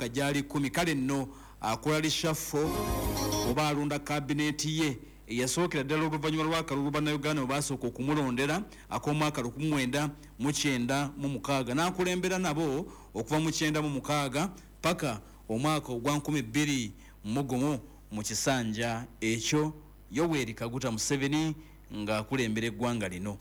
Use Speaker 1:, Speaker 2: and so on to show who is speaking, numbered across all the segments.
Speaker 1: emyaka gyali 10 kale nno akola lishafo oba alunda kabineti ye yasookera ddala oluvannyuma lw'akalulu bannayuganda baasooka okumulondera ak'omwaka 1996 n'akulembera nabo okuva mu 1996 paka omwaka ogwa 2001 mu kisanja ekyo Yoweri Kaguta Museveni ng'akulembera eggwanga lino.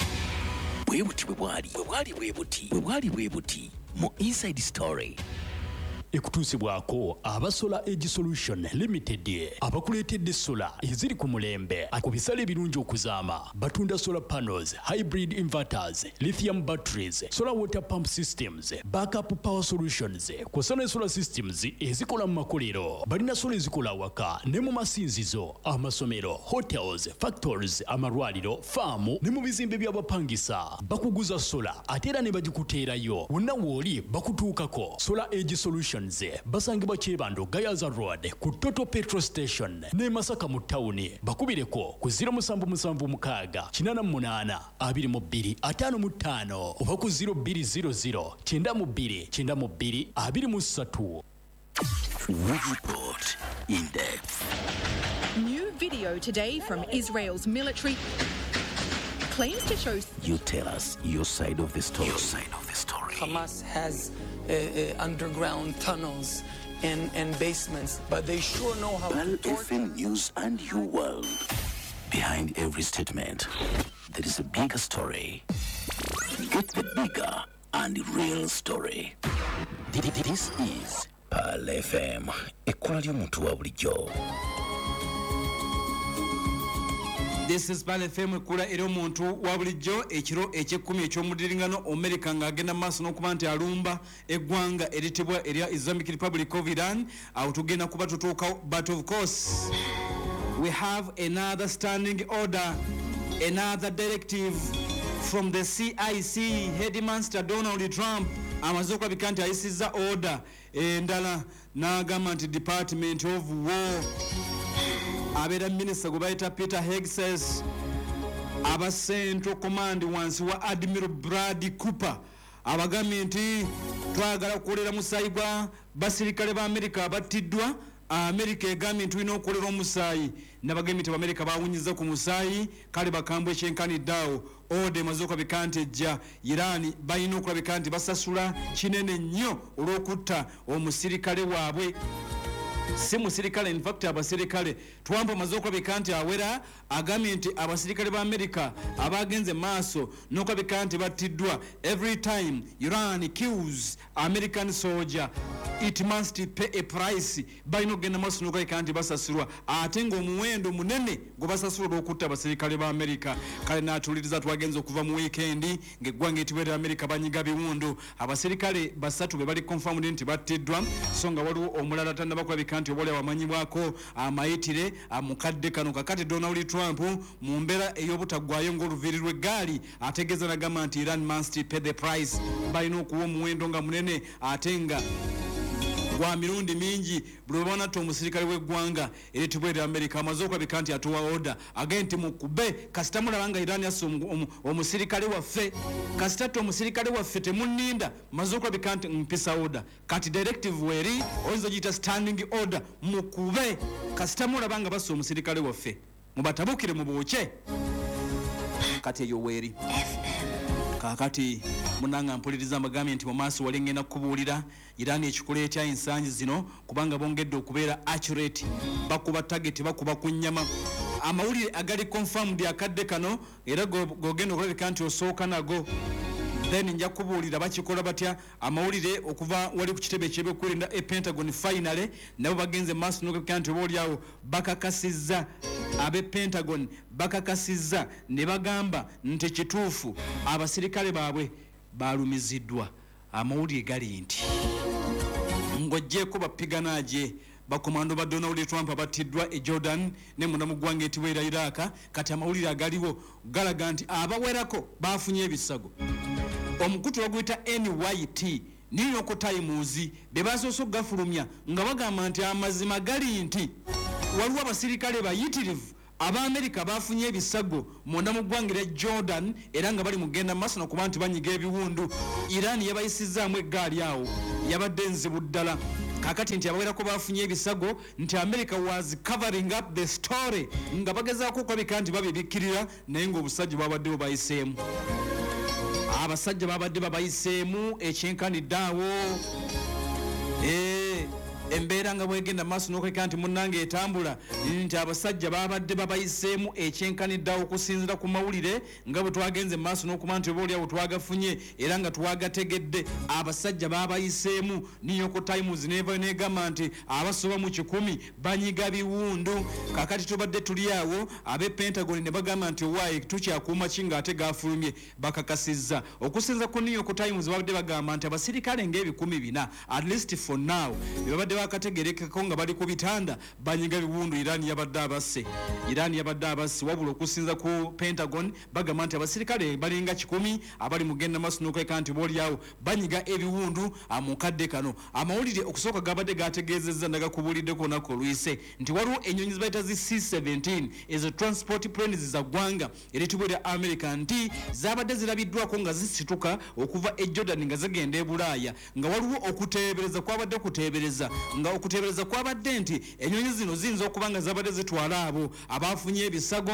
Speaker 2: bwe buti mu Inside Story.
Speaker 3: Ekutuusibwako aba Solar Edge Solution Limited abakuleetedde solar eziri ku mulembe ku bisale ebirungi okuzaama. Batunda solar panels, hybrid inverters, lithium batteries, solar water pump systems, backup power solutions, kw'ossa solar systems ezikola mu makolero. Balina solar ezikola awaka ne mu masinzizo, amasomero, hotels, factories, amalwaliro, faamu ne mu bizimbe by'abapangisa. Bakuguza solar ate era ne bagikuteerayo. Wonna w'oli bakutuukako. Solar Edge Solution basangibwa Kyebando Gayaza Road ku Total Petrol Station ne Masaka mu tawuni. Bakubireko ku 0776 88 22 55 oba ku 0200 92 92 23.
Speaker 2: Report in depth.
Speaker 4: New video today from Israel's military claims to show.
Speaker 2: You tell us your side of the story.
Speaker 5: Hamas has underground tunnels and basements, but they sure know how
Speaker 2: Bal
Speaker 5: to torture.
Speaker 2: FM News and You World. Behind every statement, there is a bigger story. Get the bigger and real story. This is Bal FM. Ekkola ly'omuntu wa bulijjo.
Speaker 1: This is Bal FM kula era omuntu wa bulijjo ekiro eky'ekumi eky'omudiringano America ng'agenda maaso n'okuba nti alumba eggwanga eritibwa erya Islamic Republic of Iran. Awo tugenda kuba tutuukawo, but of course we have another standing order, another directive from the CIC headmaster Donald Trump. Amaze okulabika nti ayisizza order endala n'agamba nti Department of War abera minister gwe bayita Peter Hegseth, aba Central Command wansi wa Admiral Brad Cooper abagambye nti twagala okukolera musaayi gwa basirikale ba America abattiddwa. America egambye nti tulina okukolera omusaayi, nabagambye nti America bawunyiza ku musaayi, kale bakambwe ekyenkaniddeawo ode emaze okulabika nti ejja Iran balina okulabika nti basasula kinene nnyo olw'okutta omusirikale waabwe. Si musirikale, in fact abasirikale Trump amaze okulabika nti awera, agambye nti abasirikale ba America abagenze maaso n'okulabika nti battiddwa. Every time Iran kills American soldier it must pay a price. Balina okugenda maaso n'okulabika nti basasulwa, ate ng'omuwendo munene gwe basasulwa okutta abasirikale ba America. Kale n'atuliriza twagenze okuva mu weekend ng'eggwanga etibwa America banyiga biwundu. Abasirikale basatu be bali confirmed nti battiddwa, so nga waliwo omulala tannaba kulabika nti oboolyawo amanyibwako amayitire amukadde kano. Kakati Donald Trump mu mbeera ey'obutaggwayo ng'oluviiri lw'eggaali ategeeza n'agamba nti Iran must pay the price. Balina okuwa omuwendo nga munene ate nga gwa mirundi mingi. Buli lw'obaona nti omusirikale w'eggwanga eritibwa erya America amaze okulabika nti atuwa order agende nti mukube kasita mulaba nga Iran yasse omusirikale waffe, kasita ate omusirikale waffe temunninda, maze okulabika nti mpisa order. Kati directive weri oyinza ogiyita standing order, mukube kasita mulaba nga basse omusirikale waffe, mubatabukire mu bwoke. Kati eyo weri kakati munanga mpuliriza amagambye nti mu maaso wali ngenda kubuulira Iran ekikola etya ensangi zino kubanga bongedde okubeera accurate, bakuba target, bakuba ku nnyama. Amawulire agali confirmed akadde kano era gogenda okulabika nti osooka nago, then nja kubuulira bakikola batya. Amawulire okuva wali ku kitebe ky'ebyokwerinda Pentagon finally nabo bagenze maaso n'okulabika nti oboolyawo bakakasizza, abe Pentagon bakakasizza ne bagamba nti kituufu abasirikale baabwe balumiziddwa. Amawulire gali nti ng'oggyeko bapiganaje bakomando ba Donald Trump abattiddwa e Jordan ne munda mu ggwanga etibwa Iraq. Kati amawulire agaliwo galaga nti abawerako bafunye ebisago. Omukutu baguyita NYT New York Times be basoose okugafulumya nga bagamba nti amazima gali nti waliwo abasirikale bayitirivu Aba-America bafunye ebisago munda mu ggwanga erya Jordan era nga bali mugenda maaso n'okuba nti banyiga ebiwundu. Iran yabayisizaamu eggaali awo, yabadde nzibu ddala. kakati nti abawerako bafunye ebisago nti America was covering up the story nga bagezaako okulabika nti babibikirira naye ng'obusajja babadde bubayiseemu abasajja babadde babayiseemu ekyenkanidde awo embeera nga bwegenda maaso n'okweka nti munnange etambula nti abasajja babadde babayiseemu ekyenkanidde okusinzira ku mawulire nga bwe twagenze maaso n'okuba nti oba oliawo twagafunye era nga twagategedde abasajja babayiseemu New York Times nevayo negamba nti abasoba mu 100 banyiga biwundu kakati tubadde tuli awo abe Pentagon ne bagamba nti owaaye tukyakuuma ki ng'ate gafulumye bakakasizza okusinza ku New York Times babadde bagamba nti abasirikale ng'ebikumi 4 at least for now babadde bakategerekako nga bali ku bitanda banyiga biwundu Iran yabadde abase wabula okusinza ku Pentagon bagamba nti abasirikale balinga 100 abali mugenda maso n'okweka nti boolyawo banyiga ebiwundu amukadde kano amawulire okusooka gabadde gategeezezza ndagakubuliddeko nako olwise nti waliwo ennyonyi zibayita zi C-17 ezo transport planes za ggwanga eritibwa erya America nti zabadde zirabiddwako nga zisituka okuva e Jordan nga zigenda e Bulaaya nga waliwo okuteebereza kwabadde kuteebereza nga okuteebereza kwabadde nti ennyonyi zino ziyinza okuba nga zabadde zitwala abo abafunye ebisago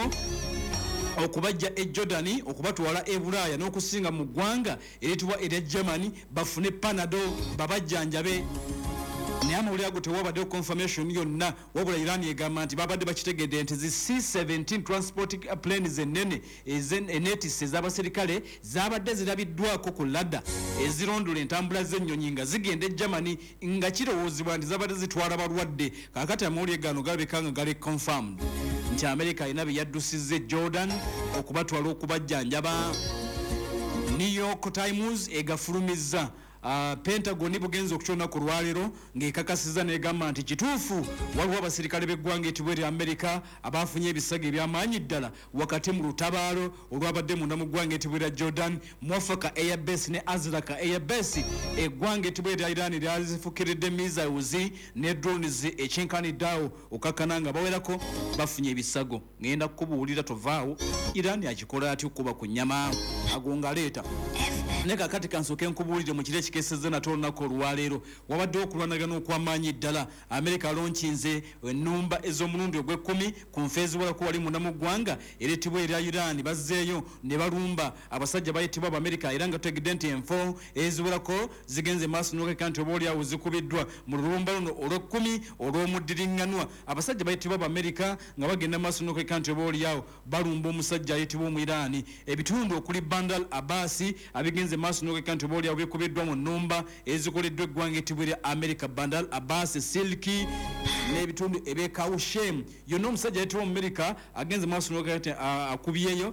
Speaker 1: okubajja e Jordan okubatwala e Bulaaya n'okusinga mu ggwanga eritibwa erya Germany bafune Panado babajjanjabe naye amawulire ago tewabaddewo confirmation yonna wabula Iran egamba nti babadde bakitegedde nti zi C-17 transport planes ennene enetisi ez'abasirikale zabadde zirabiddwako ku ladda ezirondula entambula z'ennyonyi nga zigenda e Germany nga kirowoozebwa nti zabadde zitwala balwadde kakati amawulire gano galabika nga gali confirmed nti America alina bye yaddusizza Jordan okubatwala okubajjanjaba. New York Times egafulumizza Pentagon bugenzo okukyona ku lwalero ng'ekakasiza negamba nti kituufu waliwo abasirikale b'eggwanga etibwa erya America abafunye ebisago ebyamaanyi ddala wakati mu lutabaalo olwabadde munda mu ggwanga etibwa erya Jordan, Mwafaka Air Base ne Azraq Air Base. Eggwanga etibwa erya Iran lyazifukiridde missiles ne drones ekyenkaniddeawo okakkana nga bawerako bafunye ebisago. Ngenda kukubuulira tovaawo Iran yakikola ati okuba ku nnyama agonga leeta ne kakati kansooke nkubuulire mu kiro ekikesezza nate olunaku olwaleero wabaddewo okulwanagana okw'amaanyi ddala. America alonkinze ennumba ez'omulundi ogw'ekkumi ku nfa eziwerako wali munda mu ggwanga ereetibwa erya Iran bazzeeyo ne balumba abasajja bayitibwa Abamerika era nga tutegedde nti enfo eziwerako zigenze maaso n'okeka nti oba oliawo zikubiddwa mu lulumba luno olw'ekkumi olw'omuddiringanwa. Abasajja bayitibwa Abamerika nga bagenda maaso n'okeka nti oba oliawo balumba omusajja ayitibwa omu Iran ebitundu okuli Bandar Abbas abigenze maaso n'okeka nti oba oliawo bikubiddwa mu nnumba ezikoleddwa eggwanga etibwa erya America, Bandar Abbas, Silki n'ebitundu eby'Kaushem. Yonna omusajja ayitibwa mu America agenze maaso n'okeka nti akubyeyo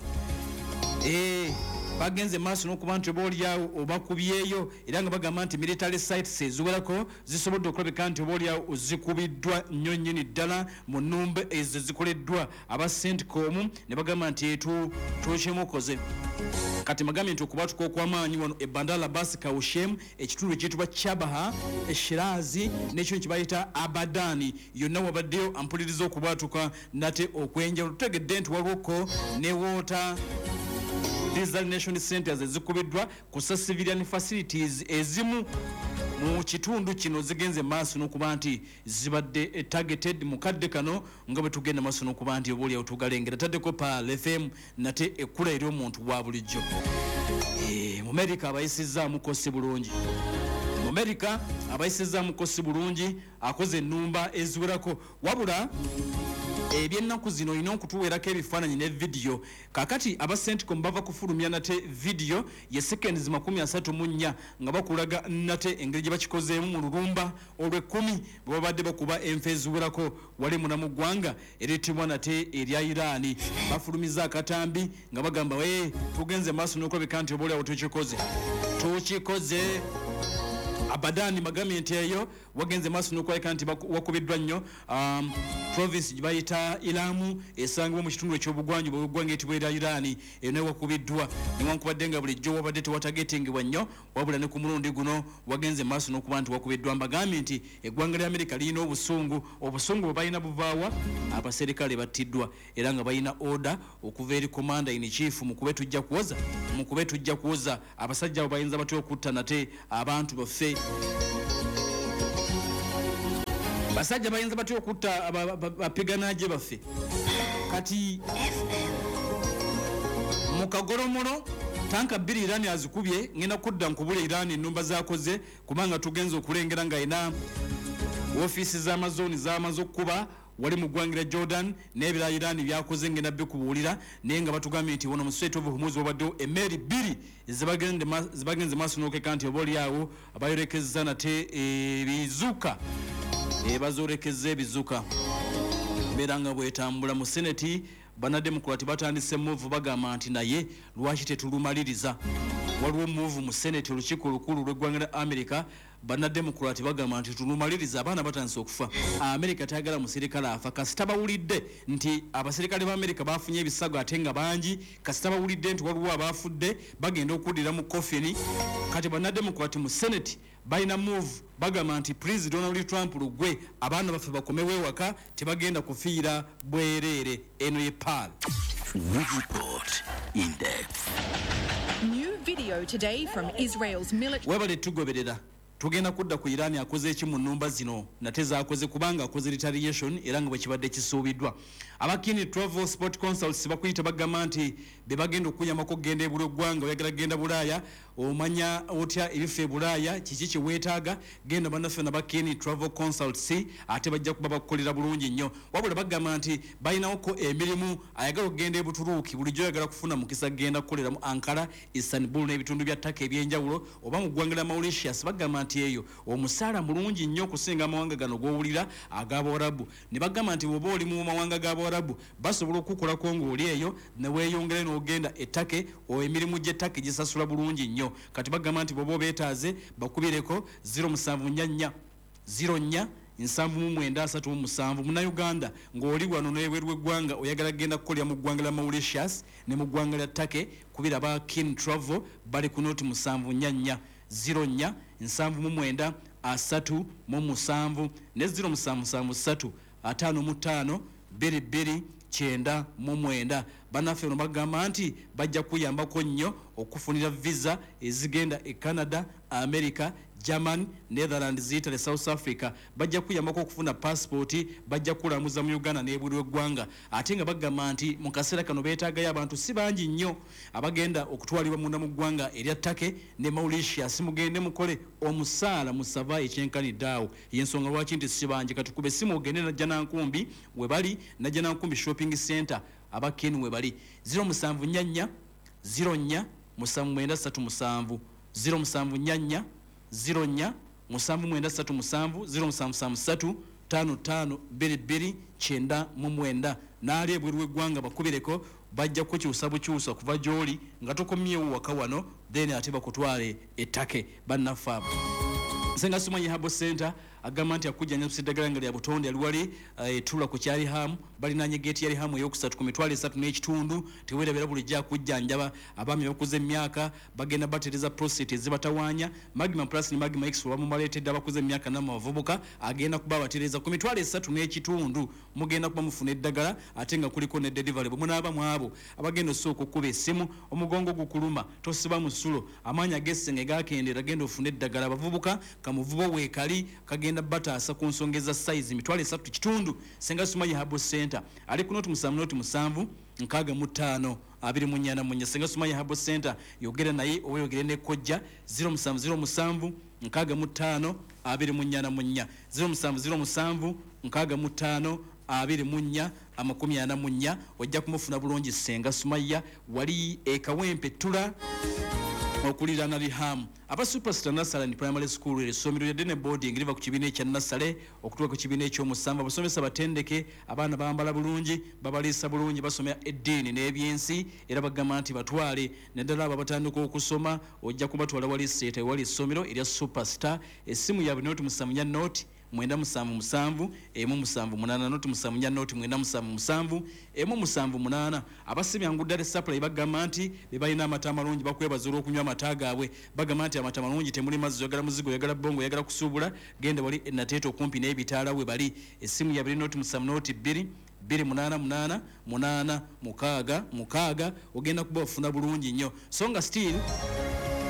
Speaker 1: bagenze maaso n'okuba nti oba oliawo obakubyeyo era nga bagamba nti military sites eziwerako zisobodde okulabika nti oba oliawo zikubiddwa nnyo nnyini ddala mu nnumba ezo zikoleddwa aba CENTCOM ne bagamba nti tukimukoze. Kati magambye nti okubatuka okw'amaanyi wano e Bandar Abbas, Kaushem, ekitundu ekiyitibwa Chabaha, Shirazi n'ekitundu kibayita Abadani yonna wabaddeyo ampuliriza okubatuka nate okwenjawulo. Tutegedde nti waliwoko ne water desalination centers ezikubiddwa kusa civilian facilities ezimu mu kitundu kino zigenze maaso n'okuba nti zibadde targeted mu kadde kano nga bwe tugenda maaso n'okuba nti obaoliawo tugalengera taddeko Pal FM nate ekkula eri omuntu wa bulijjo. Mu America abayisizaamu kosi bulungi. Mu America abayisizaamu kosi bulungi akoze ennumba eziwerako wabula ebyennaku zino olina okutuweerako ebifaananyi ne video. Kakati aba CENTCOM bava kufulumya nate video ye seconds 34 nga bakulaga nate engeri gye bakikozeemu mu lulumba olw'ekkumi bwe babadde bakuba enfa eziwerako wali muna mu ggwanga ereetibwa nate erya Iran. Bafulumiza akatambi nga bagamba tugenze maaso n'okulabika nti oba oliawo tukikoze. Abadani magambye nti eyo wagenze maaso n'okulabika nti wakubiddwa nnyo. Province gibayita Ilamu esangibwa mu kitundu eky'obugwanjuba bw'eggwanga etibwa erya Iran eno wakubiddwa newankubadde nga bulijjo wabadde tewatagetingibwa nnyo wabula ne ku mulundi guno wagenze maaso n'okuba nti wakubiddwa. Mbagambye nti eggwanga lya America lirina obusungu bwe balina buvaawa abaserikale battiddwa era nga balina order okuva eri commander in chief mukube tujja kuwoza abasajja abo bayinza batya okutta nate abantu baffe. basajja bayinza batyo okutta bapiganaje baffe kati mukagolomolo tanka 2 Iran azikubye ngenda kudda nkubula Iran ennumba zakoze kubanga tugenza okulengera nga ina ofisi z'amazoni z'amazo kuba wali mu ggwangira Jordan n'ebira Iran byakoze ngenda bikubuulira naye nga batugambye nti wono mu Strait of Hormuz wabaddewo emmeri 2 zibagenze maaso n'okeka nti oba oliawo abayolekezza nate ebizuka bazoolekeza ebizuka mbeera nga bwetambula mu Senate banademokrati batandise move bagamba nti naye lwaki tetulumaliriza waliwo move mu Senate olukiiko olukulu lw'eggwanga America banademokrati bagamba nti tulumaliriza abaana batandise okufa America tayagala musirikale afa kasita bawulidde nti abasirikale ba America bafunye ebisago ate nga bangi kasita bawulidde nti waliwo abafudde bagenda okuddira mu coffin kati banademokrati mu Senate baina move bagamba nti President Donald Trump lugwe abaana baffe bakomewo ewaka tebagenda kufiira bwereere eno ye PAL.
Speaker 2: Report in depth.
Speaker 4: New video today from Israel's military.
Speaker 1: Webale tugoberera tugenda kudda ku Iran akoze eki mu nnumba zino nate zaakoze kubanga akoze retaliation era nga bwe kibadde kisuubiddwa. Abakini Travel Sport Consults bakuyita bagamba nti be bagenda okuyamako kugenda ebula eggwanga oyagala genda Bulaaya omanya otya ebifa e Bulaaya kiki kiweetaaga genda bannaffe n'abakini Travel Consults ate bajja kuba bakukolera bulungi nnyo wabula bagamba nti balinawoko emirimu ayagala okugenda e Buturuuki bulijjo ayagala kufuna mukisa kugenda kukolera mu Ankara, Istanbul n'ebitundu bya Turkey ebyenjawulo oba mu ggwanga lya Mauritius bagamba nti eyo omusaala mulungi nnyo okusinga amawanga gano g'owulira ag'Abawarabu ne bagamba nti bw'oba oli mu mawanga g'Abawarabu basobola okukukolako ng'oli eyo ne weeyongera n'ogenda e Turkey emirimu gy'e Turkey gisasula bulungi nnyo kati bagamba nti bw'oba obeetaaze bakubireko 074 04 793 Munnayuganda ng'oli wano n'ebweru w'eggwanga oyagala genda kukolera mu ggwanga lya Mauritius ne mu ggwanga lya Turkey kubira ba Kin Travel bali ku nooti 744 04 793 37 ne 0773 55 22 9 mwenda banaffe no bagamba nti bajja kuyambako nnyo okufunira visa ezigenda e Canada, America, Germany, Netherlands, Italy, South Africa bajja kuyambako okufuna passport bajja kulamuza mu Uganda n'ebuli eggwanga ate nga bagamba nti mu kaseera kano beetaagayo abantu si bangi nnyo abagenda okutwalibwa munda mu ggwanga erya Turkey ne Mauritius mugende mukole omusaala musava ekyenkaniddeawo y'ensonga lwaki nti si bangi katukube simu ogende na Janankumbi we bali na Janankumbi shopping center abakeni we bali 074 04 737 074 04 737 0773 55 22 9 n'ali ebweru w'eggwanga bakubireko bajja kukyusa bukyusa kuva gy'oli nga tokomyewo waka wano then ate bakutwale ettake bannaffe abo Senga Sumanyi Herbal Center agamba nti akujjanya kusiddagala nga lya butonde ali wali etula ku kyali hamu balinanye gate yali hamu eyokusatu ku mitwalo 3 n'ekitundu teweerabira bulijja akujjanjaba abaami bakuze emyaka bagenda batereza prostate ezibatawaanya Magma Plus ne Magma X wamu baleetedde abakuze emyaka n'amavubuka agenda kuba batereza ku mitwalo 3 n'ekitundu mugenda kuba mufuna eddagala ate nga kuliko ne delivery munaaba mwabo abagenda osooka okuba essimu omugongo gukuluma tosiba musulo amaanyi ag'essenge gakendera agenda ofuna eddagala abavubuka kamuvubo weekali kagenda bataasa ku nsonga za size mitwalo 3 kitundu Senga Sumanyi Herbal Center ali ku noti 7 65 24 Senga Sumanyi Herbal Center yogera naye oyogere ne kojja 0707 65 24 0707 65 24 wajja kumufuna bulungi Senga Sumayya wali ekawempe tula okulirana lihamu aba Superstar Nasala ni primary school esomero ya Dene boarding liva ku kibiina ekya Nasale okutuuka ku kibiina ekyomusanvu abasomesa batendeke abaana bambala bulungi babaliisa bulungi basomera eddiini n'ebyensi era bagamba nti batwale naddala abo batandika okusoma ojja kubatwala wali seeta wali essomero erya Superstar essimu yaabwe noti 7 noti 977 178 noti 7 noti 977 178 abasibya ngudde supply bagamba nti bebalina amata amalungi bakwebazira okunywa amata gaabwe bagamba nti amata malungi temuli mazzi yagala muzigo yagala bongo yagala kusuubula genda wali nateto kumpi n'ebitaala we bali essimu ya noti 7 noti 2 288 8 6 ogenda kuba ofuna bulungi nnyo so nga still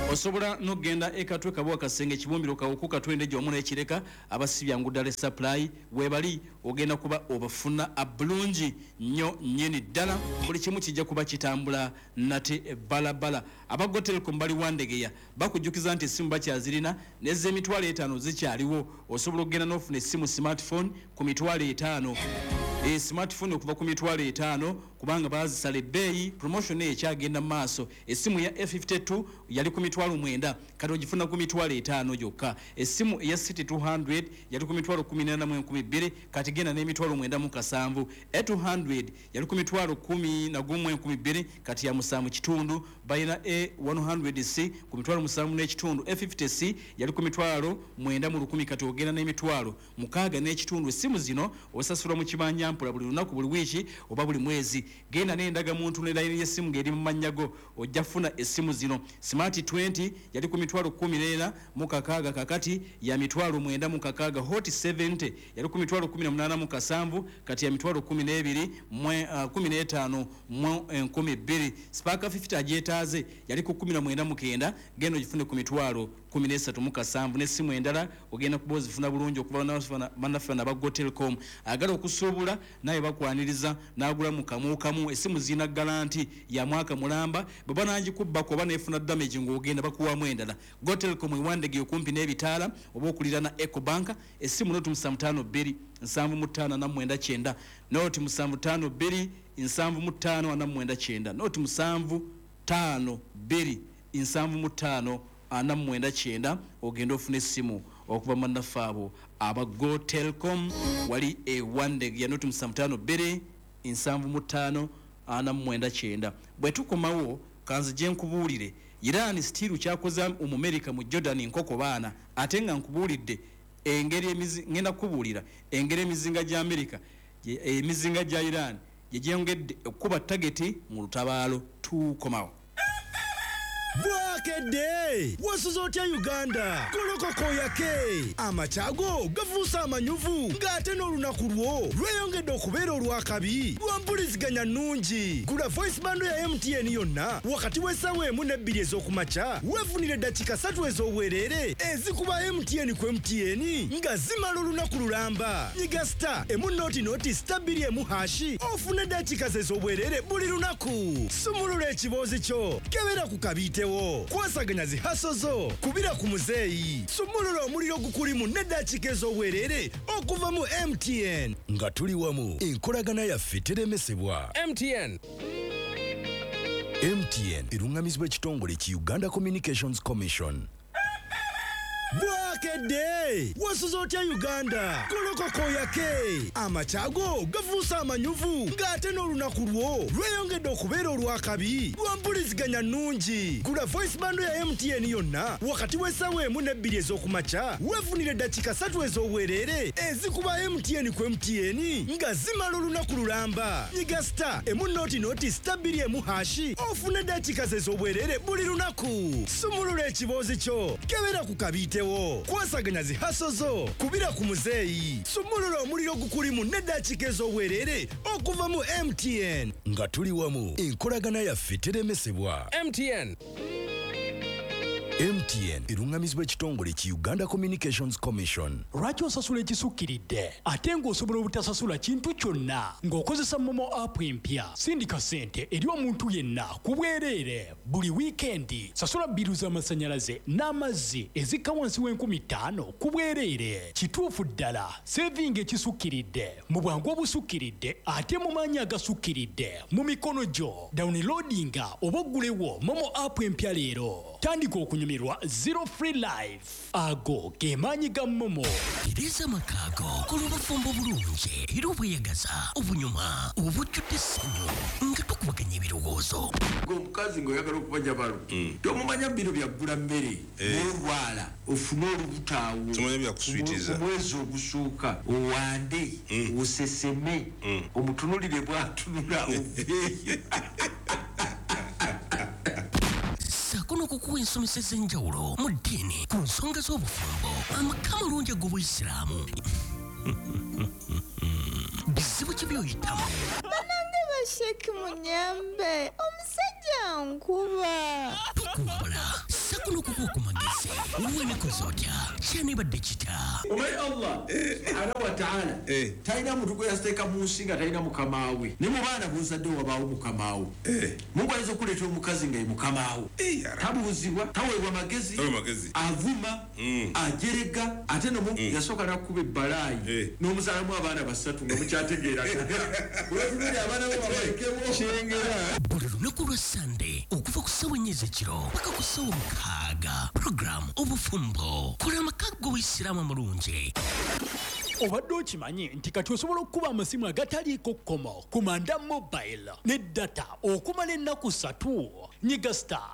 Speaker 1: osobola n'ogenda ekatwe kabwa kasenge kibumbiro kawuku katwende gyomu n'ekireka abasibya ngudale supply webali ogenda kuba obafuna abulungi nnyo nnyini ddala buli kimu kijja kuba kitambula nate balabala abago Telecom bali wandegeya bakujjukiza nti essimu bakyazirina n'ez'emitwalo 5 zikyaliwo osobola okugenda n'ofuna essimu smartphone ku mitwalo 5 smartphone okuva ku mitwalo 5 kubanga bazisala ebbeeyi promotion ekyagenda maaso essimu ya F52 yali ku mitwalo 9 kati ogifuna ku mitwalo 5 gyokka essimu ya City 200 yali ku mitwalo 18,200 kati genda n'emitwalo 9,700 A200 yali ku mitwalo 10,200 kati ya musanvu kitundu bayina A100C ku mitwalo 7 n'ekitundu A50C yali ku mitwalo 9,100 kati ogenda n'emitwalo 6 n'ekitundu essimu zino osasula mu kibanja mpula buli lunaku buli wiiki oba buli mwezi genda n'endaga muntu ne layini y'essimu ng'eri mu mannyago ojja funa essimu zino Smart 20 yali ku mitwalo 14 mu kakaaga kakati ya mitwalo 9 mu kakaaga Hot 70 yali ku mitwalo 18 mu kasanvu kati ya mitwalo 12 15 mu 12 Spark 50 agyetaaze yali ku 19 mu kenda genda ogifune ku mitwalo 13 mu kasanvu n'essimu endala ogenda kuba ozifuna bulungi okuva bannaffe n'abago Telecom agala okusuubula naye bakwaniriza n'agula mu kamu essimu zina garanti ya mwaka mulamba bwe banagikubbako oba neefuna damage ng'ogenda bakuwamu endala Go Telecom ewandege okumpi n'ebitaala oba okulirana Ecobank essimu noti 752 759 noti 752 759 noti 752 759 ogenda ofuna essimu okuva mannaffe abo aba Go Telecom wali ewandege ya noti 752 759 bwe tukomawo kanzi gye nkubuulire Iran still kyakoze America mu Jordan nkoko baana ate nga nkubuulidde engeri ngenda kubuulira engeri emizinga gya America emizinga gya Iran gyengedde okuba target mu lutabaalo tukomawo
Speaker 6: Bwakede wasuzo otya Uganda kolokoko yake amachago gavuusa amanyuvu ng'ate n'olunaku lwo lweyongedde okubeera olwakabi lwampuliziganya nnungi gula voice bando ya MTN yonna wakati w'essaawa 1 ne 2 ez'okumakya weefunire eddakiika 3 ez'obwereere ezikuba MTN ku MTN nga zimala olunaku lulamba nyiga star emunnoti star 2 ofune eddakiika ez'obwereere buli lunaku sumulula ekiboozi kyo kebera ku kabiite kwasaganya zihaso zo kubira ku muzeeyi sumulula omuliro gukulimu n'eddakiika ez'obwereere okuva mu MTN nga tuli wamu enkolagana yaffe teremesebwa MTN erungamizibwa ekitongole ki Uganda Communications Commission. Bwakede wasuzo otya Uganda kolokoko yake amachago gavuusa amanyuvu ng'ate n'olunaku lwo lweyongedde okubeera olwakabi lwampuliziganya nnungi gula voice bando ya MTN yonna wakati w'essaawa 1 ne 2 ez'okumakya weefunire eddakiika 3 ez'obwereere ezikuba MTN ku MTN nga zimala olunaku lulamba nyiga star emunnoti star 2 ofune eddakiika ez'obwereere buli lunaku sumulula ekiboozi kyo kebera ku kabiite kwasaganya zihaso zo kubira ku muzeeyi sumulula omuliro gukulimu n'eddakiika ez'obwereere okuva mu MTN nga tuli wamu enkolagana yaffe teremesebwa MTN erungamizibwa ekitongole ki Uganda Communications Commission.
Speaker 3: Lwaki osasula ekisukkiridde ate ng'osobola obutasasula kintu kyonna ng'okozesa Momo app empya sindika ssente eri omuntu yenna ku bwereere buli wiikendi sasula bbiru z'amasannyalaze n'amazzi ezikka wansi w'50,000 ku bwereere kituufu ddala sevinga ekisukkiridde mu bwangu obusukkiridde ate mu maanyi agasukkiridde mu mikono gyo downloadinga oba oggulewo Momo app empya leero tandika okunyumirwa Zero Free Life ago ge maanyi ga Momo
Speaker 2: Tereza makaago kolubafumbo bulungi era obweyagaza obunyuma obujjudde essanyu nga tukubaganya ebirowoozo
Speaker 7: omukazi ng'oyagala okubanja balo tomumanya bino byaggula mmere n'olwala ofune olubutaawo omwezi ogusooka owande oseseme omutunulire bw'atunula oveeyo
Speaker 2: sakono kukuwa ensomesa ez'enjawulo mu ddiini ku nsonga z'obufumbo amaka malungi ag'obuyisiraamu bizibu ki by'oyitamu
Speaker 8: banange basheki munyambe omusajja nkuba
Speaker 2: tukuwabula nakuno kuku magezi uwene kozotya chani ba digital
Speaker 7: umay Allah subhanahu wa ta'ala taina muntu ko yasteka mushinga taina mukamawe ne mubana buzadde wabawo mukamawe Mungu alizo kuleta omukazi ngai mukamawe tabuzibwa tawebwa magezi avuma ajerega ate no Mungu yasoka nakube balayi no musalamu abana basatu ngo mukyategeera wewe abana babalekebo shengera
Speaker 2: Lunaku Sunday okuva ku ssaawa 4 ekiro paka ku ssaawa 6 program obufumbo kola makago w'Isiraamu mulungi
Speaker 3: obadde okimanyi nti kati osobola okuba amasimu agataliiko kkomo ku Manda Mobile ne data okumala ennaku 3 nyiga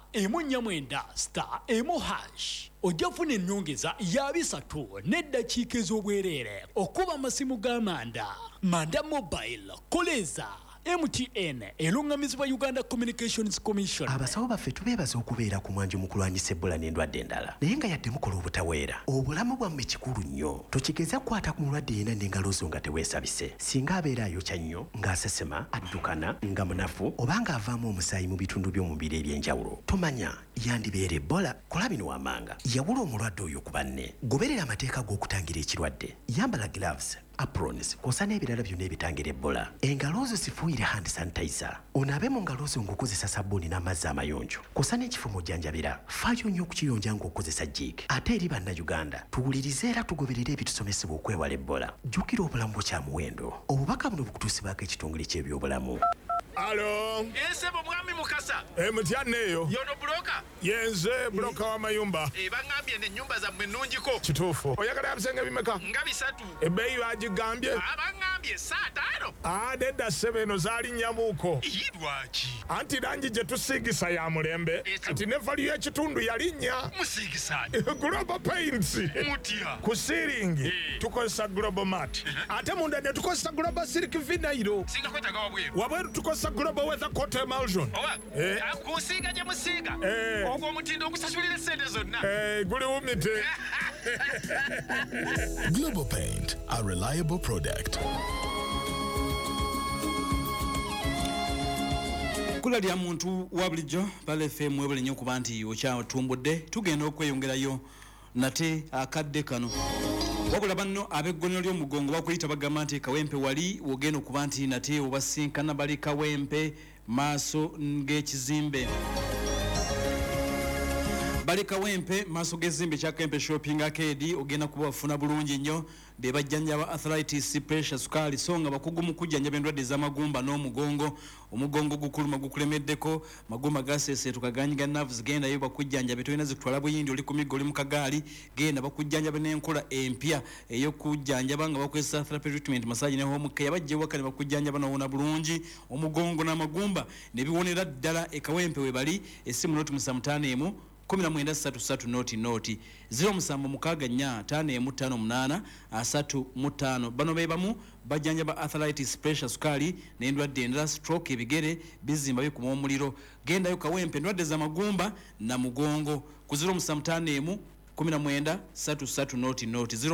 Speaker 3: *149*1# ojja kufuna ennyongeza ya 3 n'eddakiika ez'obwereere okuba amasimu ga Manda Mobile koleza MTN elungamizibwa Uganda Communications Commission.
Speaker 8: Abasawo baffe tubeebaza okubeera ku mwanjo mu kulwanyisa Ebola n'endwadde endala. Naye nga yadde mukola obutaweera. Obulamu bwammwe kikulu nnyo. Tokigeza kukwata ku mulwadde yenna n'engalo zo nga teweesabise. Singa abeera ayokya nnyo, ng'asesema, addukana, nga munafu, oba ng'avaamu omusaayi mu bitundu by'omubiri eby'enjawulo. Tomanya, yandibeera Ebola. Kola bino wammanga. Yawula omulwadde oyo ku banne. Goberera amateeka g'okutangira ekirwadde. Yambala gloves. Aprons, kosana ebirala byonna ebitangira Ebola. Engalo zo zifuuyire hand sanitizer. Onaabe mu ngalo zo ng'okozesa sabbuuni n'amazzi amayonjo. Kosana ekifumo ojjanjabira. Faayo nnyo okukiyonja ng'okozesa jig. Ate eri bannayuganda, tuwulirize era tugoberere ebitusomesebwa okwewala Ebola. Jjukira obulamu bukya muwendo. Obubaka buno bukutuusibwako ekitongole ky'ebyobulamu.
Speaker 9: Alo.
Speaker 10: Nsebo mwami Mukasa.
Speaker 9: Mutyanneeyo.
Speaker 10: Yono buloka.
Speaker 9: Yenze buloka wa mayumba.
Speaker 10: Bangambye n'ennyumba zammwe nnungiko.
Speaker 9: Kituufu. Oyagala ebisenge bimeka?
Speaker 10: Nga 3.
Speaker 9: Ebbeeyi bagigambye?
Speaker 10: Abangambye 5.
Speaker 9: Nedda ssebo eno zaali nnyamuuko.
Speaker 10: Lwaki?
Speaker 9: Anti langi gye tusiigisa ya mulembe. Kati ne valiyo ekitundu yalinnya.
Speaker 10: Musiigisaani?
Speaker 9: Global Paints.
Speaker 10: Mutya?
Speaker 9: Ku siiringi tukozesa Global Mat. Ate munda ne tukozesa Global Silk Vinyl.
Speaker 10: Singa kwetaaga wabweru.
Speaker 9: Wabweru tukozesa Global Weather Coat Emulsion.
Speaker 10: Kusiiga gye musiiga? Ogwo omutindo ogusasulira essente zonna.
Speaker 9: Guli wumite.
Speaker 11: Global Paint, a reliable product.
Speaker 1: Kula lya muntu wa bulijjo Bale FM webale nnyo kuba nti okyatumbudde tugenda okweyongerayo nate akadde kano wabula banno ab'eggomero ly'omugongo bakuyita bagamba nti Kawempe wali wogenda okuba nti nate obasinkana bali Kawempe maaso ng'ekizimbe bali Kawempe maaso g'ezimbe kya Kawempe Shopping Arcade ogenda kuba wafuna bulungi nnyo be bajjanjaba arthritis, pressure, sukali songa bakugu mu kujjanjaba endwadde z'amagumba n'omugongo omugongo gukuluma gukulemeddeko magumba gasese tukaganyiga nerves genda yo bakujjanjaba toyina zikutwala buyindi oli ku miggo oli mu kagaali genda bakujjanjaba n'enkola empya ey'okujjanjaba nga bakozesa therapy treatment massage ne home care bajjewa kale bakujjanjaba n'owona bulungi omugongo n'amagumba ne biwonera ddala e Kawempe we bali essimu noti 551 1933 noti 0764555835 bano bebamu bajjanjaba arthritis, pressure, sukali n'endwadde endala stroke ebigere bizimba bikuma omuliro gendayo Kawempe endwadde z'amagumba na mugongo ku 07511933 noti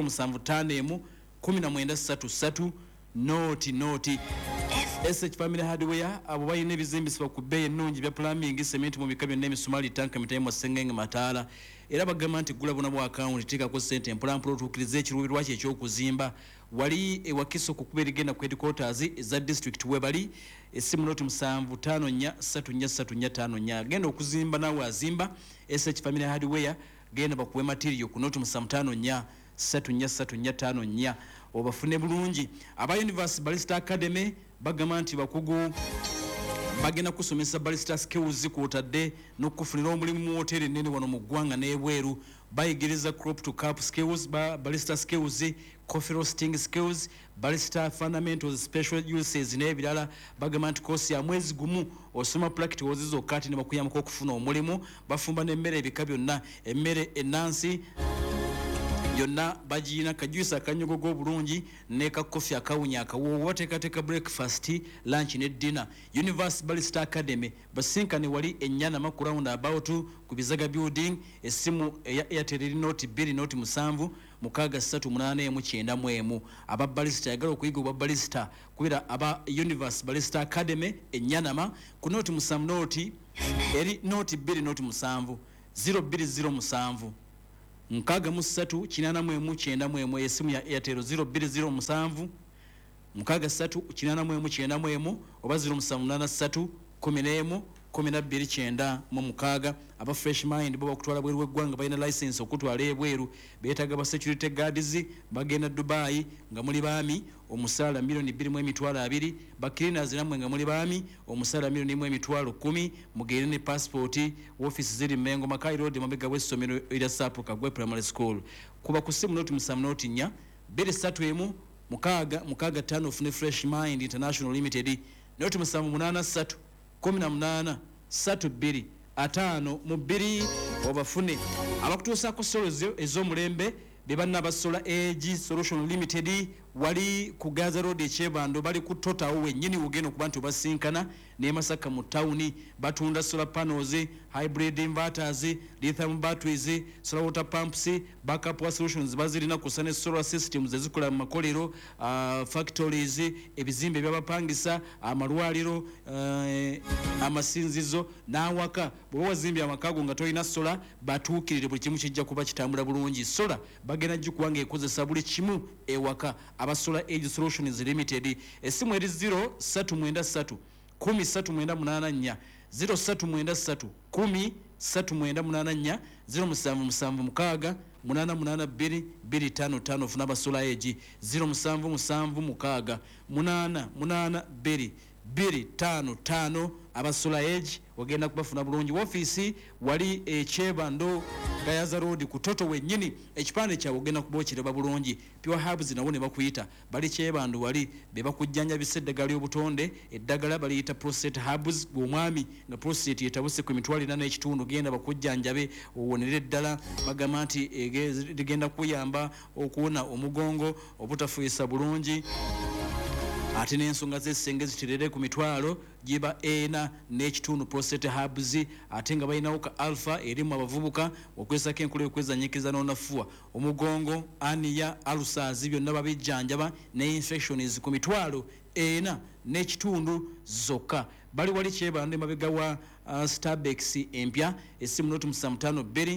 Speaker 1: 07511933 noti SH Family Hardware abo bayina ebizimbisibwa ku bbeeyi ennungi bya plumbing cement mu bika byonna emisumali tanka mitayimo sengenge mataala era bagamba nti gula buna bwa account tikako sente empulampula otuukiriza ekiruubirirwa kye ekyokuzimba wali ewakiso ku kubeera egenda ku headquarters eza district webali essimu noti 75434354 genda okuzimba naawe azimba SH Family Hardware genda bakuwe material ku noti 75434354 obafune bulungi aba University Barrister Academy bagamba nti bakugu bagenda kusomesa barrister skills kwotadde n'okufunira omulimu mu hoteli ennene wano mu ggwanga n'ebweru bayigiriza crop to cap skills barrister skills, coffee roasting skills, barrister fundamentals, special uses n'ebirala bagamba nti kosi ya mwezi gumu osoma practicals zokati ne bakuyamako okufuna omulimu bafumba n'emmere ebika byonna emmere ennansi yonna bajina kajuisa akanyogo g'obulungi ne kakofi akawunya akawo wateekateeka breakfast lunch ne dinner University Barrister Academy basinkane wali ennyana makuru round about ku Bizaga building essimu eya Airtel eri noti 2 noti 7 mukaga 3891 aba barrister yagala okuyiga obwa barrister kubira aba University Barrister Academy ennyana ku noti 7 noti eri noti 2 noti 7 0207 63891 esimu ya Airtel 0207 63891 oba 0783 11 12 aba Fresh Mind bo bakutwala bweru w'eggwanga balina license okutwala ebweru beetaga ba security guards bagenda Dubai nga muli baami omusala $2,200 ba cleaners namwe nga muli baami omusala $1,110 mugere ne passport office ziri Mengo Makai Road mabega w'essomero ira Sapu Kagwe Primary School kuba ku simu noti musamu noti nya 231 mukaga tano ofune Fresh Mind International Limited noti musamu 83 18 32 5 mu 2 obafune abakutuusa ku solozo ez'omulembe bebanna basola Age Solution Limited wali ku Gaza Road Chebando bali ku Total wennyini ugeno ku bantu basinkana ne Masaka mu town batunda solar panels, hybrid inverters, lithium batteries, solar water pumps, backup solutions bazirina kusane solar systems ezikola mu makolero, factories, ebizimbe by'abapangisa, amalwaliro, amasinzizo n'awaka bwe wazimbi amakago nga toyina solar batuukirire buli kimu kijja kuba kitambula bulungi. Solar bagenda gikuwanga ekozesa buli kimu ewaka. Abasola Age Solutions Limited esimu eri 0393 10398 0393 10398 0776 882 255 funa Abasola Age 0776 882 255 Abasola Age ogenda kubafuna bulungi. Office wali Chebando Gaza Road ku Toto wennyini ekipande kya ogenda kubokireba bulungi. Pure Herbs nawo ne bakuyita bali Chebando wali be bakujjanja biseddagala obutonde eddagala baliyita Prostate Herbs bw'omwami nga prostate yetabuse ku mitwali na n'ekitundu genda bakujjanjabe owonere ddala bagamba nti ligenda kuyamba okuwona omugongo obutafuisa bulungi ate n'ensonga z'essenge ziterere ku mitwalo giba ena n'ekitundu Prostate Herbs ate nga balinawo ka alpha erimu abavubuka okwesako enkula yokwezanyikiza n'onafuwa omugongo aniya ulcers byonna babijjanjaba ne infections ku mitwalo ena n'ekitundu zokka. Bali wali Chebando emabega wa Starbex empya esimu noti 552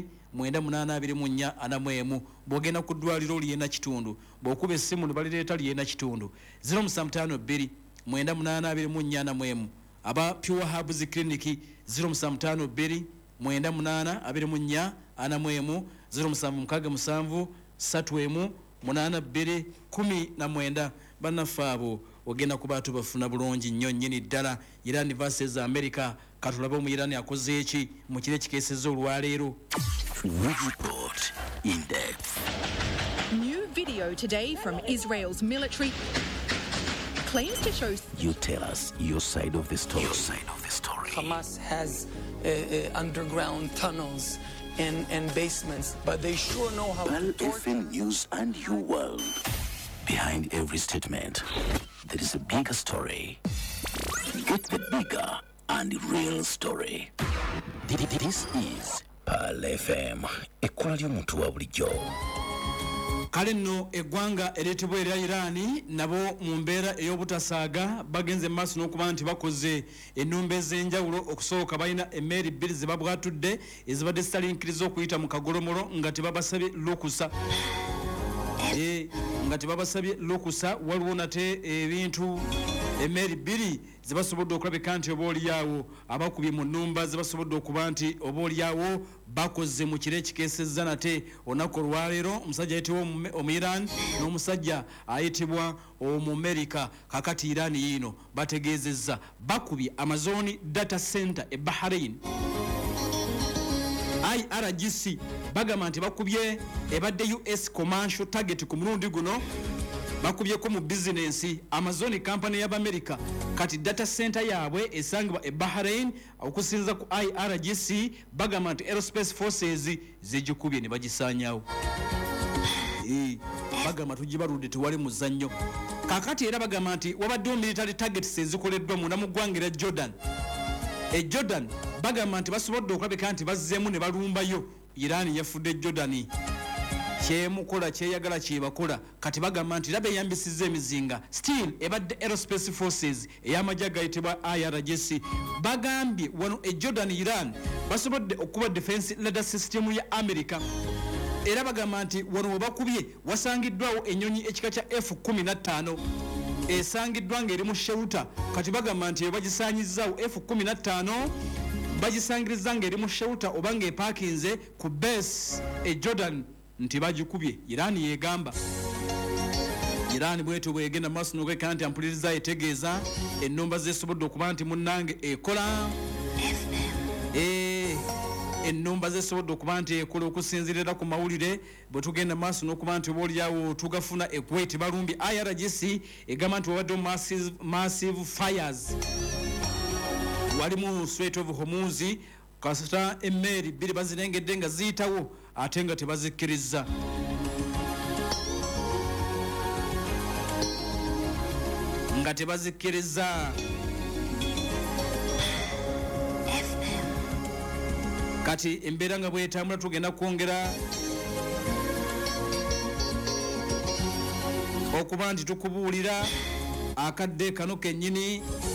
Speaker 1: 9824 bwogenda ku ddwaliro liyena kitundu bw'okuba essimu balireeta liyena kitundu 0752 9824 aba Pure Herbs Clinic 0752 9824 0767 32 19 banafaabo ogenda ku bantu bafuna bulungi nnyo nnyini ddala. Iran versus America katulabe mu Iran akoze eki mu kire kikeeseza olwaleero.
Speaker 2: Report in depth.
Speaker 4: New video today from Israel's military claims to show.
Speaker 2: You tell us your side of the story.
Speaker 5: Hamas has underground tunnels and basements, but they sure know how to
Speaker 2: FM News and your world. Behind every statement, there is a bigger story. Get the bigger and real story. This is Pal FM, ekkola ly'omuntu wa bulijjo.
Speaker 1: Kale nno eggwanga ereetebwa erya Irani nabo mu mbeera ey'obutasaaga bagenze maaso n'okuba nti bakoze ennumba ez'enjawulo okusooka balina emmeeri bbiri ze babwatudde ezibadde zitalinkiriza okuyita mu kagolomolo nga tebabasabye lukusa. Nga tebabasabye lukusa waliwo nate ebintu emmeeri bbiri zibasobodde okulabika nti oba olyawo abakubye mu nnumba zibasobodde okuba nti oba olyawo bakoze mu kire ekikeesezza nate olunaku olwaleero omusajja ayitibwa Omu-Iran n'omusajja ayitibwa Omu-America. Kakati Iran yiino bategeezezza bakubye Amazon data center e Bahrain. IRGC bagamba nti bakubye ebadde US commercial target ku mulundi guno bakubyeko mu business Amazon company y'Amerika kati data center yaabwe esangibwa e Bahrain okusinza ku IRGC bagamba nti aerospace forces zijikubye ne bagisanyawo. Bagamba tugibaludde tewali muzannyo. Kakati era bagamba nti wabaddewo military targets ezikoleddwa munda mu ggwanga erya Jordan. Jordan bagamba nti basobodde okulabika nti bazzeemu ne balumbayo Iran yafudde Jordan kyemukola kyeyagala kyebakola kati bagamba nti laba eyambisizza emizinga still ebadde aerospace forces ey'amajja gayitibwa IRGC bagambye wano e Jordan Iran basobodde okuba defense radar system ya America era bagamba nti wano webakubye wasangiddwawo ennyonyi ekika kya F-15 esangiddwa ng'eri mu shelter kati bagamba nti bagisaanyizzaawo F-15 bagisangiriza ng'eri mu shelter oba ng'epakinze ku base e Jordan nti bagikubye Iran yegamba Iran bwetu bwegenda maaso n'okwekka nti ampuliriza etegeeza ennumba zesobodde okuba nti munnange ekola ennumba zesobodde okuba nti ekola okusinzirira ku mawulire bwe tugenda maaso n'okuba nti obaolyawo tugafuna ekweti balumbye IRGC egamba nti wabaddewo massive fires wali mu Strait of Hormuz kasita emmeri bbiri bazirengedde nga ziyitawo ate nga tebazikkiriza kati embeera nga bwetambula tugenda kwongera okuba nti tukubuulira akadde kano kennyini